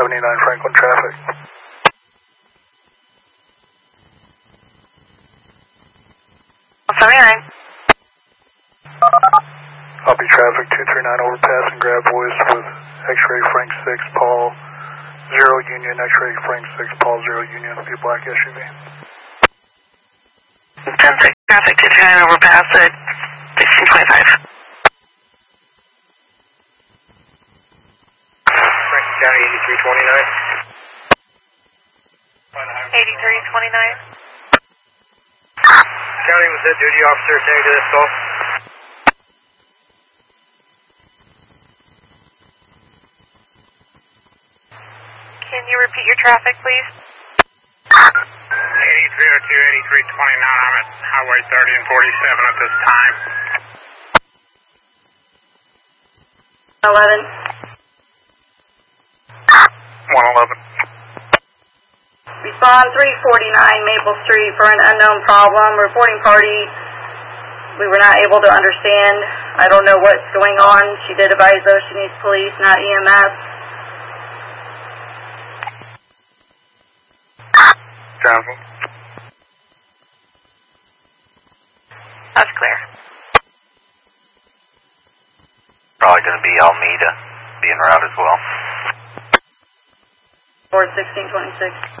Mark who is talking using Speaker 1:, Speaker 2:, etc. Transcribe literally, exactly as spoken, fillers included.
Speaker 1: seventy-nine Franklin traffic.
Speaker 2: seventy-nine.
Speaker 1: Copy traffic two three nine overpass and grab voice with X-ray Frank six Paul zero Union, X-ray Frank six Paul zero Union, be black S U V.
Speaker 2: ten six traffic two three nine overpass at sixteen twenty-five.
Speaker 3: Franklin County eighty-three twenty-nine.
Speaker 2: eighty-three twenty-nine.
Speaker 3: County was head duty officer attending to this call.
Speaker 2: Can you repeat your traffic, please?
Speaker 3: eighty-three oh two, eighty-three twenty-nine. I'm at Highway thirty and forty-seven at this time.
Speaker 2: eleven.
Speaker 3: one eleven.
Speaker 2: Respond three forty-nine Maple Street for an unknown problem. Reporting party we were not able to understand. I don't know what's going on. She did advise though she needs police, not E M S.
Speaker 3: Johnson.
Speaker 2: That's clear.
Speaker 4: Probably going to be Almeida being route as well.
Speaker 2: Board sixteen twenty-six.